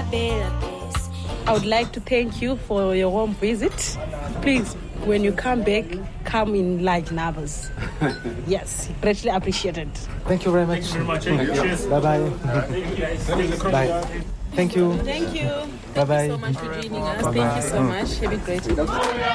I would like to thank you for your warm visit. Please, when you come back, come in large numbers. Yes, greatly appreciated. Thank you very much. Thank you. Cheers. Bye-bye. Bye. Thank you. Thank you. Bye-bye. Thank you so much for joining us. Bye-bye. Thank you so much. Have a great evening.